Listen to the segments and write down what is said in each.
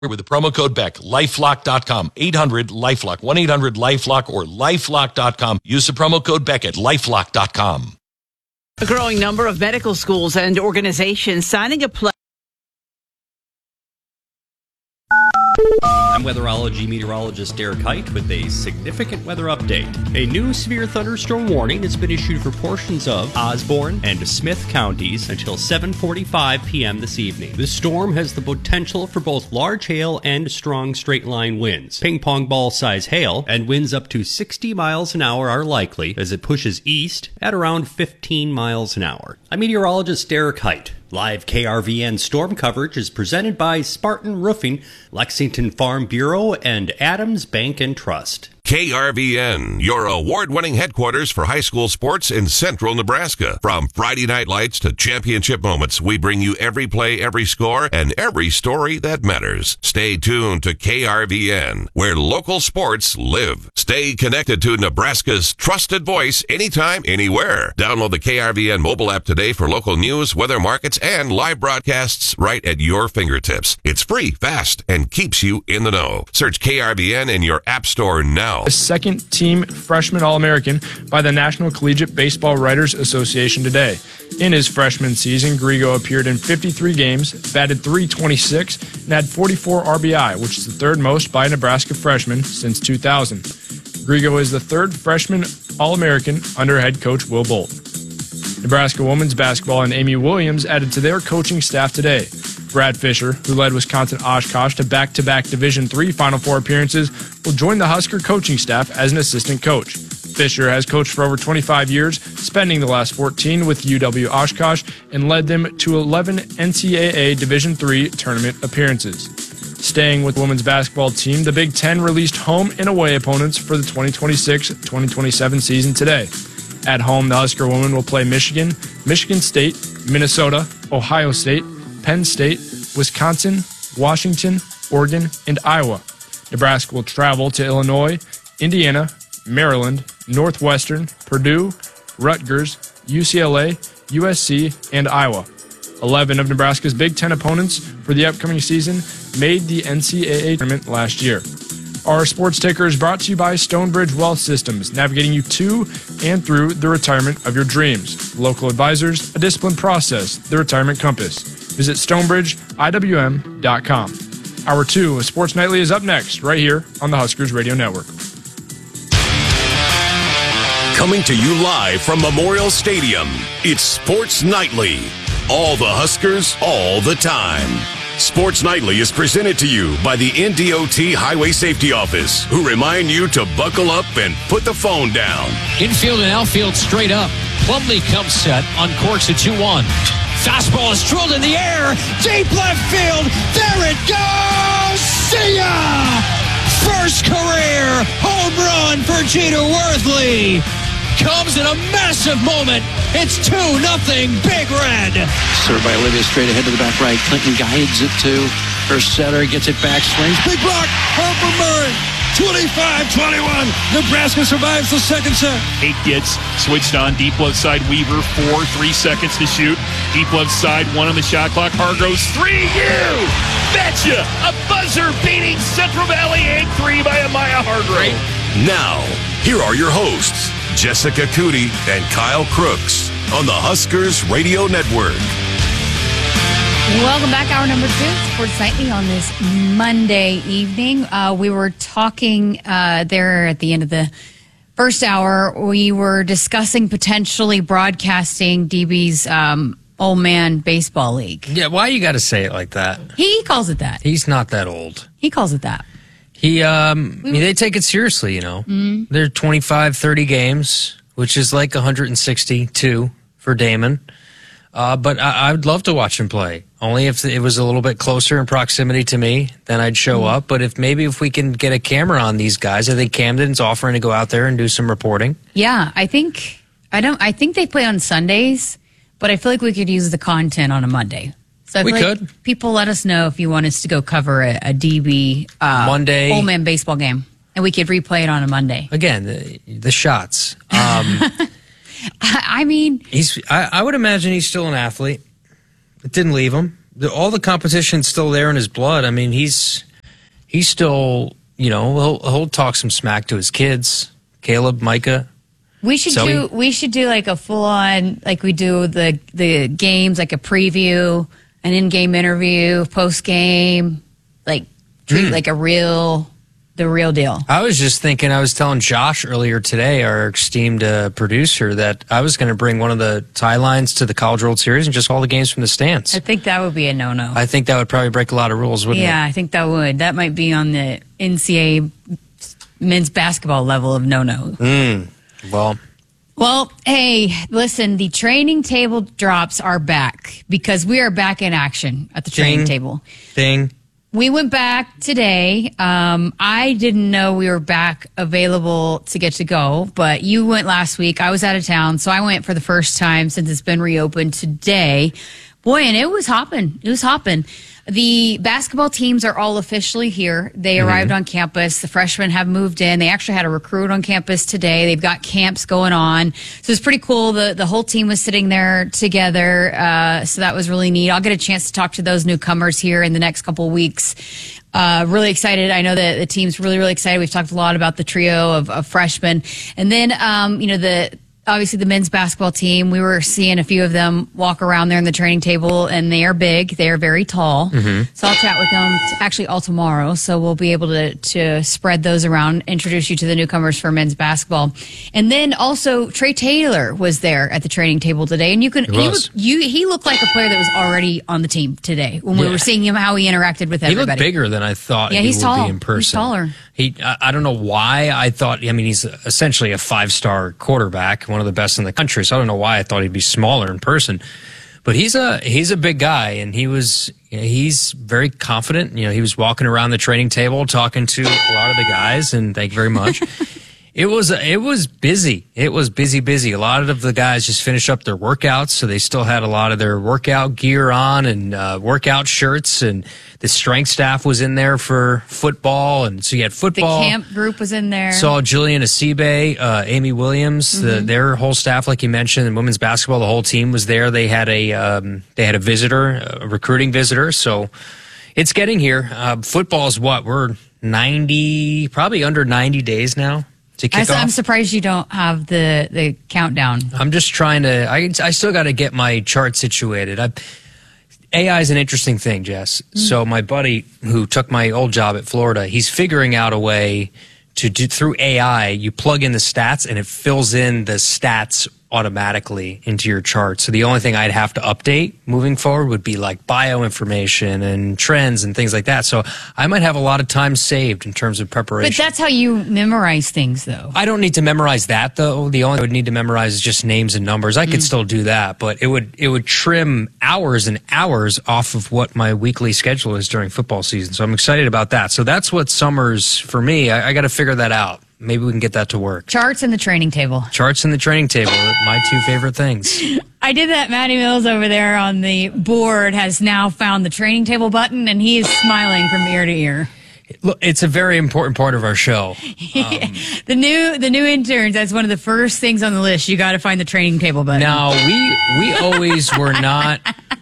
with the promo code Beck, lifelock.com, 800-LIFELOCK, 1-800-LIFELOCK, or lifelock.com. Use the promo code Beck at lifelock.com. A growing number of medical schools and organizations signing a pledge. I'm weatherology meteorologist Derek Height with a significant weather update. A new severe thunderstorm warning has been issued for portions of Osborne and Smith counties until 7:45 p.m. this evening. This storm has the potential for both large hail and strong straight-line winds. Ping-pong ball-size hail and winds up to 60 miles an hour are likely as it pushes east at around 15 miles an hour. I'm meteorologist Derek Height. Live KRVN storm coverage is presented by Spartan Roofing, Lexington Farm Bureau, and Adams Bank and Trust. KRVN, your award-winning headquarters for high school sports in central Nebraska. From Friday night lights to championship moments, we bring you every play, every score, and every story that matters. Stay tuned to KRVN, where local sports live. Stay connected to Nebraska's trusted voice anytime, anywhere. Download the KRVN mobile app today for local news, weather, markets, and live broadcasts right at your fingertips. It's free, fast, and keeps you in the know. Search KRVN in your app store now. A second-team freshman All-American by the National Collegiate Baseball Writers Association today. In his freshman season, Grigo appeared in 53 games, batted .326, and had 44 RBI, which is the third most by a Nebraska freshman since 2000. Grigo is the third freshman All-American under head coach Will Bolt. Nebraska women's basketball and Amy Williams added to their coaching staff today. Brad Fisher, who led Wisconsin Oshkosh to back-to-back Division III Final Four appearances, will join the Husker coaching staff as an assistant coach. Fisher has coached for over 25 years, spending the last 14 with UW Oshkosh, and led them to 11 NCAA Division III tournament appearances. Staying with the women's basketball team, the Big Ten released home and away opponents for the 2026-2027 season today. At home, the Husker women will play Michigan, Michigan State, Minnesota, Ohio State, Penn State, Wisconsin, Washington, Oregon, and Iowa. Nebraska will travel to Illinois, Indiana, Maryland, Northwestern, Purdue, Rutgers, UCLA, USC, and Iowa. 11 of Nebraska's Big Ten opponents for the upcoming season made the NCAA tournament last year. Our sports ticker is brought to you by Stonebridge Wealth Systems, navigating you to and through the retirement of your dreams. Local advisors, a disciplined process, the retirement compass. Visit StonebridgeIWM.com. Hour 2 of Sports Nightly is up next, right here on the Huskers Radio Network. Coming to you live from Memorial Stadium, it's Sports Nightly. All the Huskers, all the time. Sports Nightly is presented to you by the NDOT Highway Safety Office, who remind you to buckle up and put the phone down. Infield and outfield straight up. Plumlee comes set on course at 2-1. Fastball is drilled in the air. Deep left field. There it goes. See ya! First career home run for Jeter Worthley. Comes in a massive moment. It's 2-0 Big Red. Served by Olivia straight ahead to the back right. Clinton guides it to her setter. Gets it back. Swings. Big block. Harper Murray. 25-21. Nebraska survives the second set. 8 gets switched on. Deep left side. Weaver 4. 3 seconds to shoot. Deep left side. 1 on the shot clock. Hargroves 3. You betcha. A buzzer beating Central Valley 8-3 by Amaya Hargrove. Now, here are your hosts, Jessica Cootie and Kyle Crooks on the Huskers Radio Network. Welcome back. Hour number 2, Sports Nightly on this Monday evening. We were talking there at the end of the first hour. We were discussing potentially broadcasting DB's Old Man Baseball League. Yeah, why you got to say it like that? He calls it that. He's not that old. He calls it that. They take it seriously, you know. They're 25, 30 games, which is like 162 for Damon. But I would love to watch him play. Only if it was a little bit closer in proximity to me, then I'd show up. But if we can get a camera on these guys, I think Camden's offering to go out there and do some reporting. Yeah, I think they play on Sundays, but I feel like we could use the content on a Monday. So we could. People let us know if you want us to go cover a DB Monday Old Man baseball game, and we could replay it on a Monday. Again, the shots. I mean, I would imagine he's still an athlete. It didn't leave him. All the competition's still there in his blood. I mean, he's he's still, he'll talk some smack to his kids, Caleb, Micah. We should do like a full on, like we do the games, like a preview, an in-game interview, post-game, like treat like the real deal. I was just thinking, I was telling Josh earlier today, our esteemed producer, that I was going to bring one of the tie lines to the College World Series and just all the games from the stands. I think that would be a no-no. I think that would probably break a lot of rules, wouldn't it? Yeah, I think that would. That might be on the NCAA men's basketball level of no-no. Well, hey, listen, the training table drops are back because we are back in action at the training table. We went back today. I didn't know we were back available to get to go, but you went last week. I was out of town, so I went for the first time since it's been reopened today. Boy, and it was hopping. It was hopping. The basketball teams are all officially here. They arrived on campus. The freshmen have moved in. They actually had a recruit on campus today. They've got camps going on. So it's pretty cool. The whole team was sitting there together. So that was really neat. I'll get a chance to talk to those newcomers here in the next couple of weeks. Really excited. I know that the team's really, really excited. We've talked a lot about the trio of freshmen. And then, obviously the men's basketball team, we were seeing a few of them walk around there in the training table, and they are big. They are very tall. So I'll chat with them actually all tomorrow. So we'll be able to spread those around, introduce you to the newcomers for men's basketball. And then also Trey Taylor was there at the training table today. And he looked like a player that was already on the team today when we were seeing him, how he interacted with everybody. He looked bigger than I thought he would be in person. He's taller. I don't know why I thought, he's essentially a 5-star quarterback, one of the best in the country, so I don't know why I thought he'd be smaller in person. But he's a big guy, and he's very confident. He was walking around the training table talking to a lot of the guys, and thank you very much. It was busy. It was busy. A lot of the guys just finished up their workouts, so they still had a lot of their workout gear on and workout shirts, and the strength staff was in there for football, and so you had football. The camp group was in there. Saw Jillian Asibe, Amy Williams, their whole staff, like you mentioned, and women's basketball, the whole team was there. They had a visitor, a recruiting visitor, so it's getting here. Football is we're 90, probably under 90 days now. I'm surprised you don't have the countdown. I'm just trying to. I still got to get my chart situated. AI is an interesting thing, Jess. So my buddy who took my old job at Florida, he's figuring out a way to do through AI. You plug in the stats and it fills in the stats automatically into your chart. So the only thing I'd have to update moving forward would be like bioinformation and trends and things like that. So I might have a lot of time saved in terms of preparation. But that's how you memorize things, though. I don't need to memorize that, though. The only thing I would need to memorize is just names and numbers. I could still do that, but it would trim hours and hours off of what my weekly schedule is during football season. So I'm excited about that. So that's what summer's for me. I got to figure that out. Maybe we can get that to work. Charts and the training table. Charts and the training table, my two favorite things. I did that. Matty Mills over there on the board has now found the training table button, and he is smiling from ear to ear. Look, it's a very important part of our show. The new interns, that's one of the first things on the list. You got to find the training table button. Now, we always were not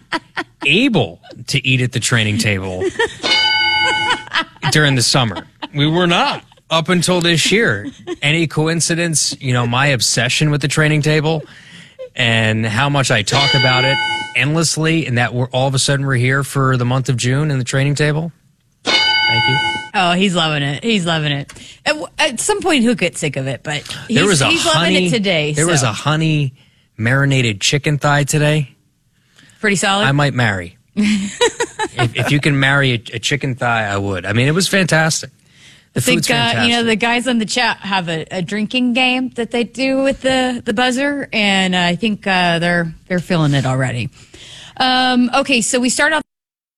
able to eat at the training table during the summer. We were not. Up until this year. Any coincidence, my obsession with the training table and how much I talk about it endlessly, and that all of a sudden we're here for the month of June in the training table? Thank you. Oh, he's loving it. He's loving it. At some point, he'll get sick of it, but he's loving it today. There was a honey marinated chicken thigh today. Pretty solid. I might marry. if you can marry a chicken thigh, I would. I mean, it was fantastic. The food's fantastic. The guys on the chat have a drinking game that they do with the buzzer, and I think they're feeling it already. Okay, so we start off.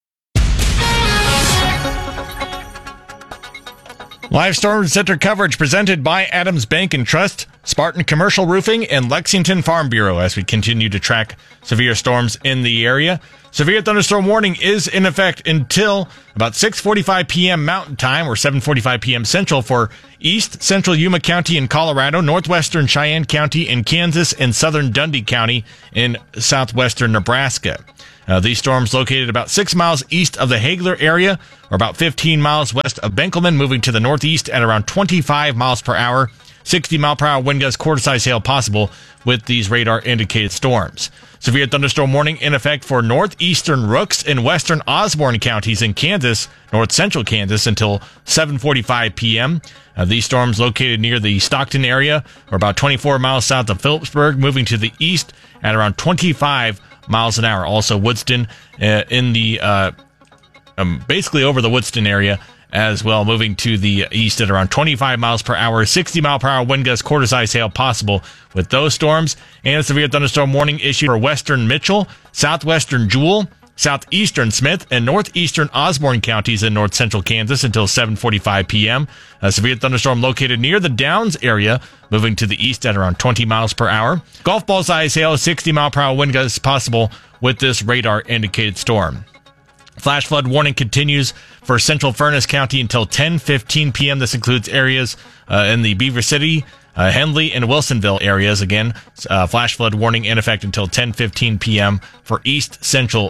Live Storm Center coverage presented by Adams Bank and Trust, Spartan Commercial Roofing, and Lexington Farm Bureau as we continue to track severe storms in the area. Severe thunderstorm warning is in effect until about 6:45 p.m. Mountain Time or 7:45 p.m. Central for East Central Yuma County in Colorado, Northwestern Cheyenne County in Kansas, and Southern Dundee County in southwestern Nebraska. These storms located about 6 miles east of the Hagler area, or about 15 miles west of Benkelman, moving to the northeast at around 25 miles per hour. 60-mile-per-hour wind gusts, quarter-size hail possible with these radar-indicated storms. Severe thunderstorm warning in effect for northeastern Rooks and western Osborne counties in Kansas, north-central Kansas, until 7:45 p.m. These storms located near the Stockton area, or about 24 miles south of Phillipsburg, moving to the east at around 25 miles an hour. Also, Woodston in the basically over the Woodston area as well, moving to the east at around 25 miles per hour, 60-mile-per-hour wind gusts, quarter-size hail possible with those storms. And a severe thunderstorm warning issued for western Mitchell, southwestern Jewell, southeastern Smith, and northeastern Osborne counties in north-central Kansas until 7:45 p.m. A severe thunderstorm located near the Downs area, moving to the east at around 20 miles per hour. Golf ball-size hail, 60-mile-per-hour wind gusts possible with this radar-indicated storm. Flash flood warning continues for central Furnace County until 10:15 p.m. This includes areas in the Beaver City, Henley, and Wilsonville areas. Again, flash flood warning in effect until 10:15 p.m. for central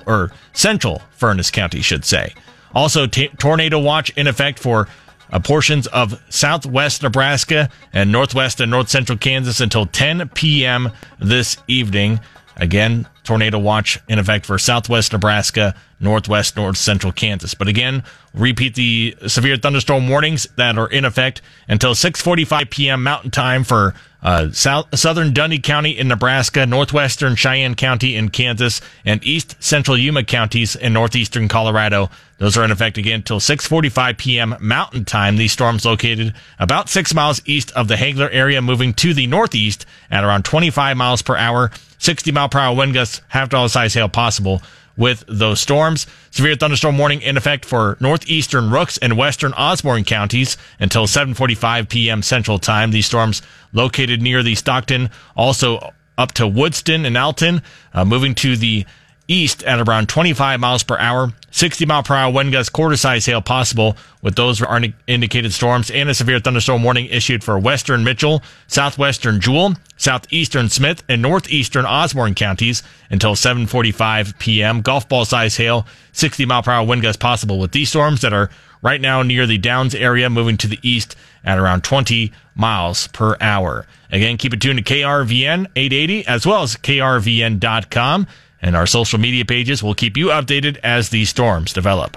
Furnace County, should say. Also, tornado watch in effect for portions of southwest Nebraska and northwest and north central Kansas until 10 p.m. this evening. Again, tornado watch in effect for southwest Nebraska, northwest, north central Kansas. But again, repeat the severe thunderstorm warnings that are in effect until 6:45 p.m. Mountain Time for southern Dundee County in Nebraska, northwestern Cheyenne County in Kansas, and east central Yuma counties in northeastern Colorado. Those are in effect again until 6:45 p.m. Mountain Time. These storms located about 6 miles east of the Hagler area, moving to the northeast at around 25 miles per hour. 60-mile-per-hour wind gusts, half-dollar-size hail possible with those storms. Severe thunderstorm warning in effect for northeastern Rooks and western Osborne counties until 7:45 p.m. Central Time. These storms located near the Stockton, also up to Woodston and Alton, moving to the east at around 25 miles per hour. 60-mile-per-hour wind gusts, quarter-size hail possible with those indicated storms, and a severe thunderstorm warning issued for western Mitchell, southwestern Jewell, southeastern Smith, and northeastern Osborne counties until 7:45 p.m. Golf ball-size hail, 60-mile-per-hour wind gusts possible with these storms that are right now near the Downs area, moving to the east at around 20 miles per hour. Again, keep it tuned to KRVN 880 as well as KRVN.com. And our social media pages will keep you updated as these storms develop.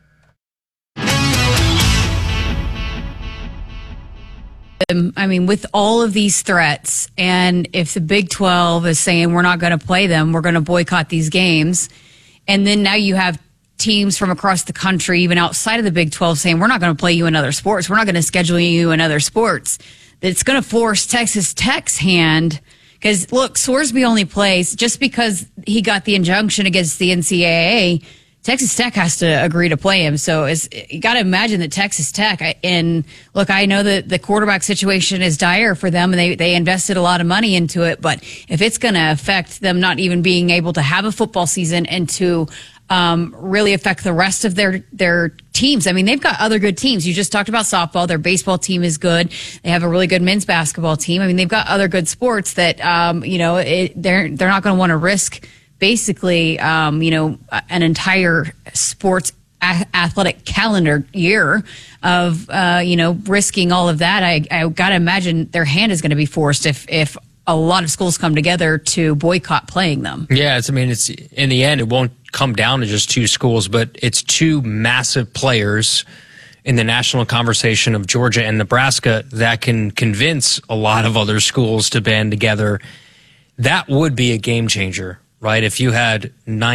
I mean, with all of these threats, and if the Big 12 is saying we're not going to play them, we're going to boycott these games, and then now you have teams from across the country, even outside of the Big 12, saying we're not going to play you in other sports, we're not going to schedule you in other sports, it's going to force Texas Tech's hand. Because, look, Sorsby only plays just because he got the injunction against the NCAA. Texas Tech has to agree to play him. So you got to imagine that Texas Tech, and look, I know that the quarterback situation is dire for them, and they invested a lot of money into it. But if it's going to affect them not even being able to have a football season and to really affect the rest of their teams. I mean, they've got other good teams. You just talked about softball. Their baseball team is good. They have a really good men's basketball team. I mean, they've got other good sports that, they're not going to want to risk basically, an entire sports athletic calendar year of, risking all of that. I got to imagine their hand is going to be forced if a lot of schools come together to boycott playing them. Yeah, it's in the end, it won't come down to just two schools, but it's two massive players in the national conversation of Georgia and Nebraska that can convince a lot of other schools to band together. That would be a game changer, right? If you had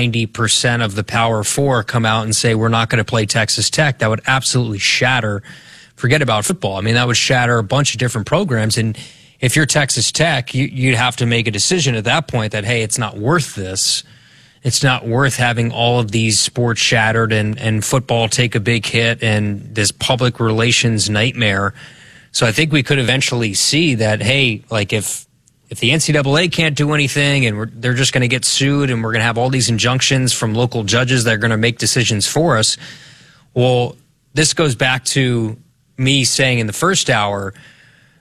90% of the Power Four come out and say, we're not going to play Texas Tech, that would absolutely shatter, forget about football. I mean, that would shatter a bunch of different programs. And if you're Texas Tech, you'd have to make a decision at that point that, hey, it's not worth this. It's not worth having all of these sports shattered and football take a big hit and this public relations nightmare. So I think we could eventually see that, hey, like if the NCAA can't do anything and they're just going to get sued and we're going to have all these injunctions from local judges that are going to make decisions for us. Well, this goes back to me saying in the first hour,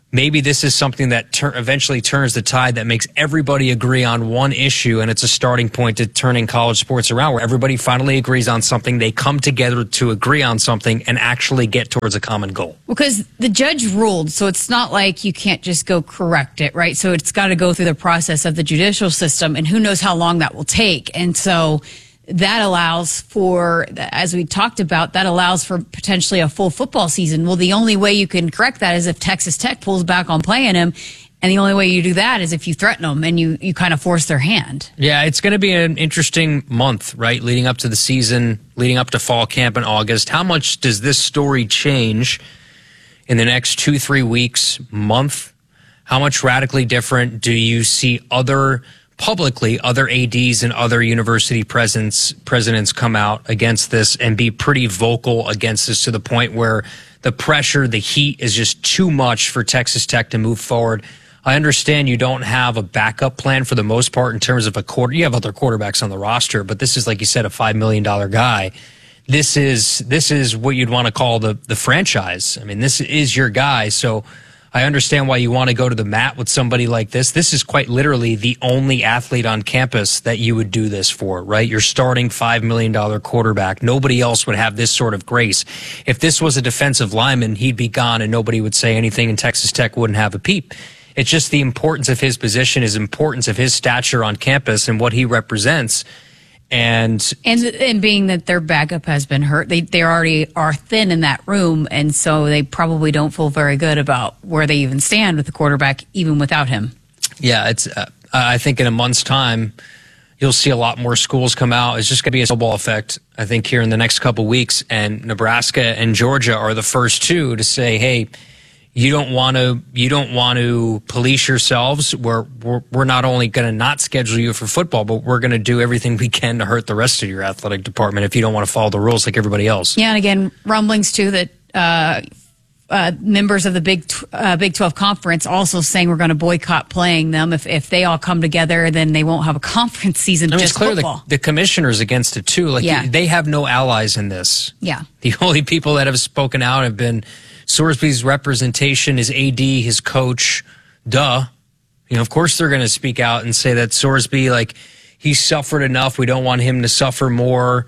maybe this is something that eventually turns the tide that makes everybody agree on one issue, and it's a starting point to turning college sports around, where everybody finally agrees on something, they come together to agree on something and actually get towards a common goal. Because the judge ruled, so it's not like you can't just go correct it, right? So it's got to go through the process of the judicial system, and who knows how long that will take. And so that allows for, as we talked about, that allows for potentially a full football season. Well, the only way you can correct that is if Texas Tech pulls back on playing him. And the only way you do that is if you threaten them and you kind of force their hand. Yeah, it's going to be an interesting month, right? Leading up to the season, leading up to fall camp in August. How much does this story change in the next 2-3 weeks, month? How much radically different do you see publicly, other ADs and other university presidents come out against this and be pretty vocal against this, to the point where the pressure, the heat is just too much for Texas Tech to move forward? I understand you don't have a backup plan for the most part in terms of you have other quarterbacks on the roster, but this is, like you said, a $5 million guy. This is what you'd want to call the franchise. I mean, this is your guy. So I understand why you want to go to the mat with somebody like this. This is quite literally the only athlete on campus that you would do this for, right? You're starting $5 million quarterback. Nobody else would have this sort of grace. If this was a defensive lineman, he'd be gone and nobody would say anything, and Texas Tech wouldn't have a peep. It's just the importance of his position, his importance of his stature on campus and what he represents. And being that their backup has been hurt, they already are thin in that room, and so they probably don't feel very good about where they even stand with the quarterback, even without him. Yeah, it's. I think in a month's time, you'll see a lot more schools come out. It's just going to be a snowball effect, I think, here in the next couple of weeks. And Nebraska and Georgia are the first two to say, "Hey, you don't want to police yourselves. We're not only going to not schedule you for football, but we're going to do everything we can to hurt the rest of your athletic department if you don't want to follow the rules like everybody else." Yeah, and again, rumblings too that members of the Big 12 Conference also saying we're going to boycott playing them. If they all come together, then they won't have a conference season. Just it's clear football. The commissioner's against it too. They have no allies in this. Yeah, the only people that have spoken out have been Sorsby's representation, his AD, his coach. Of course they're going to speak out and say that Sorsby, he suffered enough. We don't want him to suffer more.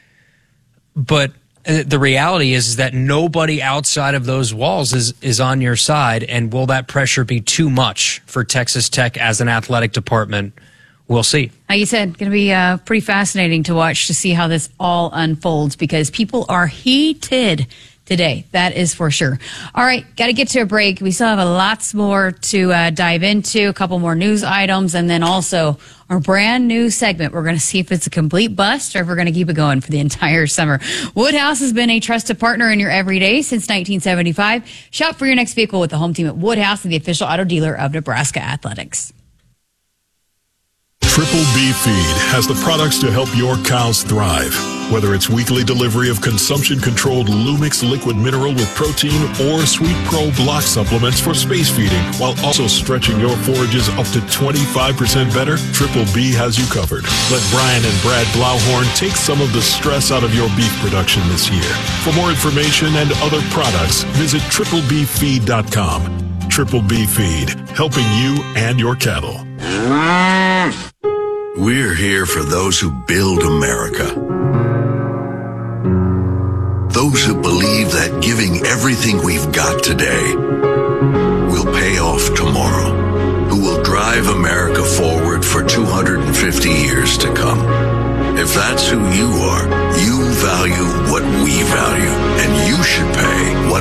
But the reality is that nobody outside of those walls is on your side. And will that pressure be too much for Texas Tech as an athletic department? We'll see. Like you said, going to be pretty fascinating to watch, to see how this all unfolds, because people are heated today. That is for sure. All right, got to get to a break. We still have lots more to dive into, a couple more news items, and then also our brand new segment. We're going to see if it's a complete bust or if we're going to keep it going for the entire summer. Woodhouse has been a trusted partner in your everyday since 1975. Shop for your next vehicle with the home team at Woodhouse, the official auto dealer of Nebraska Athletics. Triple B Feed has the products to help your cows thrive. Whether it's weekly delivery of consumption-controlled Lumix liquid mineral with protein or Sweet Pro block supplements for space feeding, while also stretching your forages up to 25% better, Triple B has you covered. Let Brian and Brad Blauhorn take some of the stress out of your beef production this year. For more information and other products, visit triplebfeed.com. Triple B Feed, helping you and your cattle. We're here for those who build America. Those who believe that giving everything we've got today will pay off tomorrow. Who will drive America forward for 250 years to come. If that's who you are, you value what we value, and you should pay what